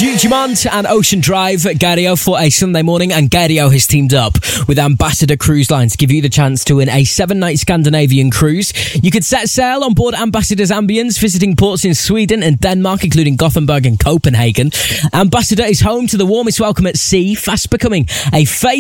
Dumont and Ocean Drive Gario for a Sunday morning, and Gario has teamed up with Ambassador Cruise Line to give you the chance to win a 7-night Scandinavian cruise. You could set sail on board Ambassador's Ambience, visiting ports in Sweden and Denmark, including Gothenburg and Copenhagen. Ambassador is home to the warmest welcome at sea, fast becoming a favourite